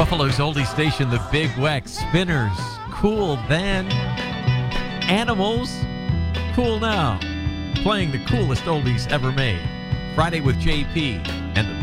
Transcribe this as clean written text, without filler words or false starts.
Buffalo's oldie station, the Big Weck. Spinners, cool then. Animals, cool now. Playing the coolest oldies ever made. Friday with JP and the